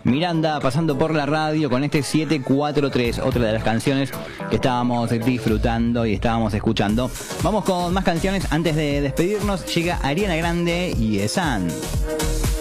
Miranda pasando por la radio con este 743, otra de las canciones que estábamos disfrutando y estábamos escuchando. Vamos con más canciones. Antes de despedirnos, llega Ariana Grande y Esan.